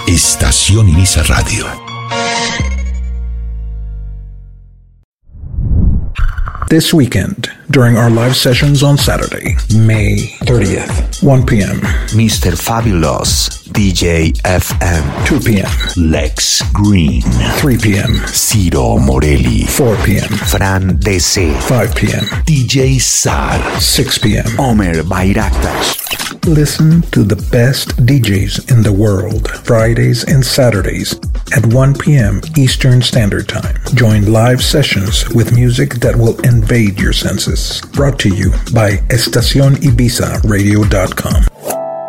Estación Ibiza Radio. This weekend, during our live sessions on Saturday, May 30th, 1 p.m. Mr. Fabulous, DJ FM. 2 p.m. Lex Green. 3 p.m. Ciro Morelli. 4 p.m. Fran DC. 5 p.m. DJ Sar. 6 p.m. Omer Bayraktar. Listen to the best DJs in the world, Fridays and Saturdays at 1 p.m. Eastern Standard Time. Join live sessions with music that will invade your senses. Brought to you by EstaciónIbizaRadio.com.